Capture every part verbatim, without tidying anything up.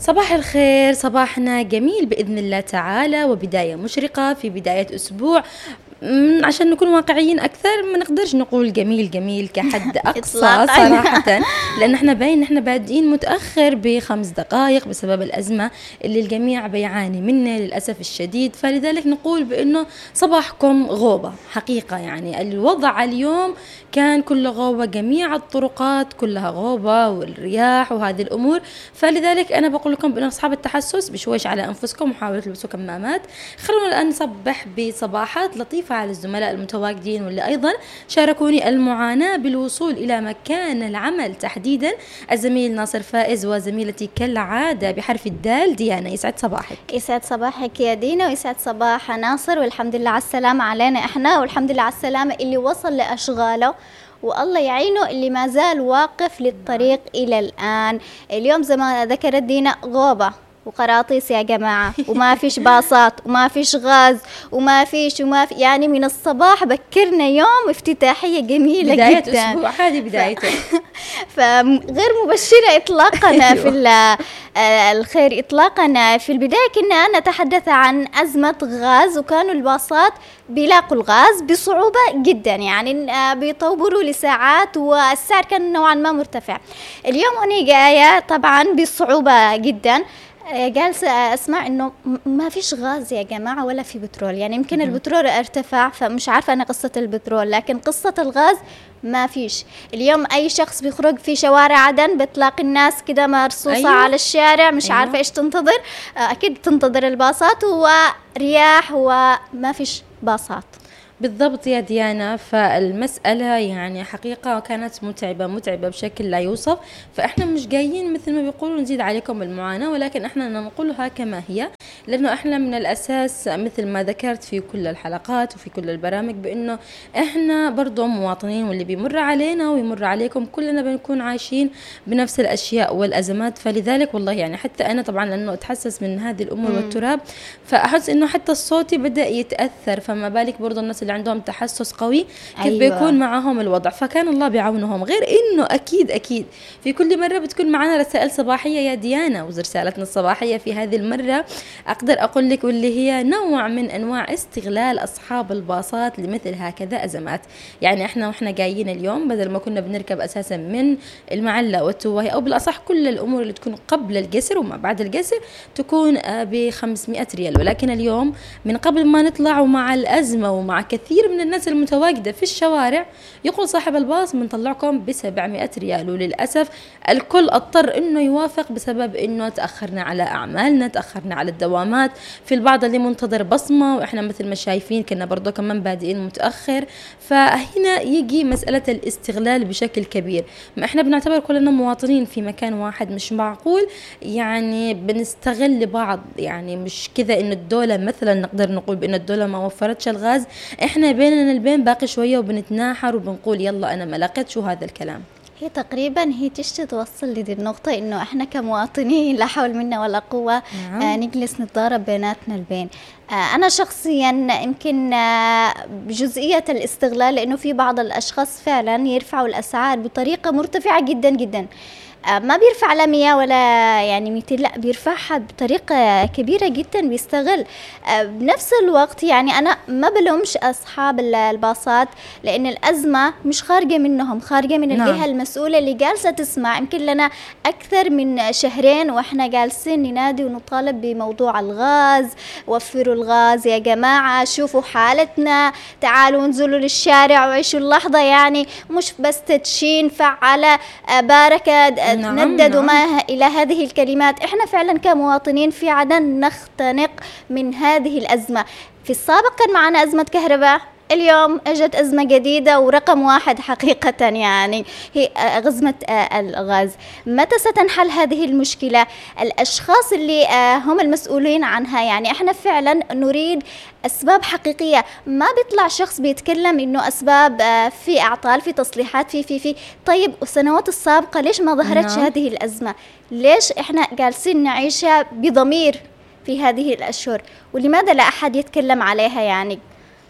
صباح الخير، صباحنا جميل بإذن الله تعالى، وبداية مشرقة في بداية أسبوع. مم، عشان نكون واقعيين أكثر ما نقدرش نقول جميل جميل كحد أقصى صراحة، لأن احنا باين احنا بادئين متأخر بخمس دقائق بسبب الأزمة اللي الجميع بيعاني منها للأسف الشديد. فلذلك نقول بأنه صباحكم غوبة حقيقة، يعني الوضع اليوم كان كله غوبة، جميع الطرقات كلها غوبة والرياح وهذه الأمور. فلذلك أنا بقول لكم بأن أصحاب التحسس بشويش على أنفسكم وحاولوا تلبسوا كمامات. خلونا الآن نصبح بصباحات لطيفة على الزملاء المتواجدين واللي أيضا شاركوني المعاناة بالوصول إلى مكان العمل تحديدا، الزميل ناصر فائز وزميلتي كالعادة بحرف الدال ديانا. يسعد صباحك. يسعد صباحك يا دينا، ويسعد صباح ناصر، والحمد لله على السلامة علينا إحنا، والحمد لله على السلامة اللي وصل لأشغاله، والله يعينه اللي ما زال واقف للطريق إلى الآن. اليوم زي ما ذكرت دينا غوبة وقراطيس يا جماعة، وما فيش باصات وما فيش غاز وما فيش وما في، يعني من الصباح بكرنا يوم افتتاحية جميلة بداية جدا. بداية أسبوع، هذه بدايته. فغير مبشرة إطلاقا. أيوة. في الخير إطلاقا. في البداية كنا نتحدث عن أزمة غاز، وكانوا الباصات بيلاقوا الغاز بصعوبة جدا، يعني بيطولوا لساعات والسعر كان نوعا ما مرتفع. اليوم أنا جاية طبعا بصعوبة جدا. جالسة أسمع إنه ما فيش غاز يا جماعة ولا في بترول، يعني يمكن البترول ارتفع، فمش عارفة أنا قصة البترول، لكن قصة الغاز ما فيش. اليوم أي شخص بيخرج في شوارع عدن بتلاقي الناس كده مرصوصة. أيوة. على الشارع مش أيوة. عارفة إيش تنتظر، أكيد تنتظر الباصات ورياح وما فيش باصات. بالضبط يا ديانا، فالمسألة يعني حقيقة كانت متعبة متعبة بشكل لا يوصف. فإحنا مش جايين مثل ما بيقولوا نزيد عليكم المعاناة، ولكن إحنا ننقلها كما هي، لأنه إحنا من الأساس مثل ما ذكرت في كل الحلقات وفي كل البرامج بأنه إحنا برضو مواطنين، واللي بيمر علينا ويمر عليكم كلنا بنكون عايشين بنفس الأشياء والأزمات. فلذلك والله يعني حتى أنا طبعا لأنه أتحسس من هذه الأمور م. والتراب، فأحس إنه حتى الصوتي بدأ يتأثر، فما بالك برضو الناس اللي عندهم تحسس قوي كيف أيوة. بيكون معهم الوضع. فكان الله بعونهم. غير إنه أكيد أكيد في كل مرة بتكون معنا رسائل صباحية يا ديانا، ورسالتنا الصباحية في هذه المرة أقدر أقول لك واللي هي نوع من أنواع استغلال أصحاب الباصات لمثل هكذا أزمات. يعني إحنا وإحنا جايين اليوم بدل ما كنا بنركب أساسا من المعلة والتوهي، أو بالأصح كل الأمور اللي تكون قبل الجسر وما بعد الجسر تكون بخمسمائة ريال، ولكن اليوم من قبل ما نطلع ومع الأزمة ومع كثير من الناس المتواجدة في الشوارع يقول صاحب الباص بنطلعكم بسبعمائة ريال. وللأسف الكل اضطر إنه يوافق بسبب إنه تأخرنا على أعمالنا، تأخرنا على الدوامات. في البعض اللي منتظر بصمة، وإحنا مثل ما شايفين كنا برضو كمان بادئين متأخر. فهنا يجي مسألة الاستغلال بشكل كبير. ما إحنا بنعتبر كلنا مواطنين في مكان واحد، مش معقول يعني بنستغل بعض. يعني مش كذا إنه الدولة مثلا نقدر نقول بإن الدولة ما وفرتش الغاز، إحنا بيننا البين باقي شوية وبنتناحر وبنقول يلا أنا ما لقيتش وهذا الكلام. هي تقريبا هي تشتي توصل لدي النقطة إنه إحنا كمواطنين لا حول منا ولا قوة. نعم. آه نجلس نتضارب بيناتنا البين. آه أنا شخصيا يمكن آه بجزئية الاستغلال، لأنه في بعض الأشخاص فعلا يرفعوا الأسعار بطريقة مرتفعة جدا جدا. ما بيرفع على مية ولا يعني ميتين، لا بيرفعها بطريقة كبيرة جدا، بيستغل. بنفس الوقت يعني أنا ما بلومش أصحاب الباصات، لأن الأزمة مش خارجة منهم، خارجة من الجهة نعم. المسؤولة اللي جالسة تسمع. يمكن لنا أكثر من شهرين وإحنا جالسين ننادي ونطالب بموضوع الغاز، وفروا الغاز يا جماعة، شوفوا حالتنا، تعالوا انزلوا للشارع وعيشوا اللحظة. يعني مش بس تدشين فعلة باركة نعم ندد وما نعم. إلى هذه الكلمات. إحنا فعلا كمواطنين في عدن نختنق من هذه الأزمة. في السابق كان معنا أزمة كهرباء، اليوم اجت أزمة جديدة ورقم واحد حقيقة يعني هي أزمة الغاز. متى ستنحل هذه المشكلة؟ الأشخاص اللي هم المسؤولين عنها، يعني احنا فعلا نريد أسباب حقيقية. ما بيطلع شخص بيتكلم إنه أسباب في أعطال، في تصليحات، في في في طيب السنوات السابقة ليش ما ظهرتش نعم. هذه الأزمة؟ ليش احنا جالسين نعيشها بضمير في هذه الأشهر، ولماذا لا أحد يتكلم عليها؟ يعني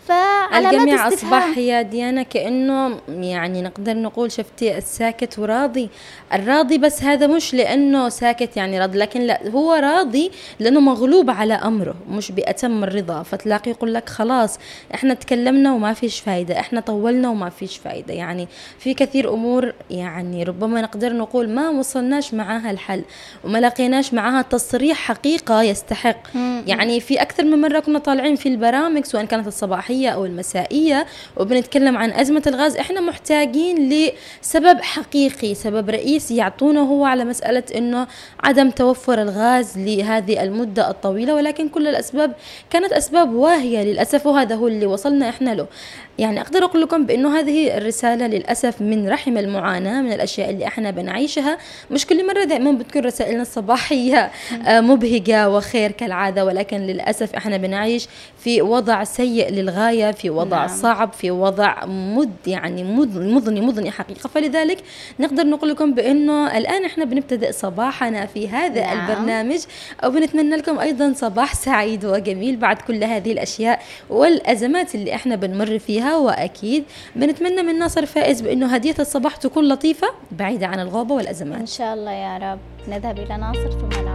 فعلامات استفهام. أصبح يا ديانا كأنه يعني نقدر نقول شفتي الساكت وراضي، الراضي بس هذا مش لأنه ساكت يعني راضي، لكن لا هو راضي لأنه مغلوب على أمره مش بأتم الرضا، فتلاقي يقول لك خلاص إحنا تكلمنا وما فيش فايدة، إحنا طولنا وما فيش فايدة. يعني في كثير أمور يعني ربما نقدر نقول ما وصلناش معاها الحل وما لقيناش معاها تصريح حقيقة يستحق. يعني في أكثر من مرة كنا طالعين في البرامج سواء كانت الصباحية أو المسائية وبنتكلم عن أزمة الغاز، إحنا محتاجين لسبب حقيقي، سبب رئيسي يعطونه هو على مسألة إنه عدم توفر الغاز لهذه المدة الطويلة، ولكن كل الأسباب كانت أسباب واهية للأسف، وهذا هو اللي وصلنا إحنا له. يعني أقدر أقول لكم بأنه هذه الرسالة للأسف من رحم المعاناة، من الأشياء اللي إحنا بنعيشها. مش كل مرة دائما بتكون رسائلنا الصباحية مبهجة وخير كالعادة، ولكن للأسف إحنا بنعيش في وضع سيء للغاية، في وضع نعم. صعب، في وضع مد يعني مضني مضني حقيقة. فلذلك نقدر نقول لكم بأنه الآن إحنا بنبتدئ صباحنا في هذا نعم. البرنامج، أو بنتمنى لكم أيضا صباح سعيد وجميل بعد كل هذه الأشياء والأزمات اللي إحنا بنمر فيها. وأكيد بنتمنى من ناصر فائز بأنه هدية الصباح تكون لطيفة بعيدة عن الغوبة والأزمات إن شاء الله يا رب. نذهب إلى ناصر ثم نعود.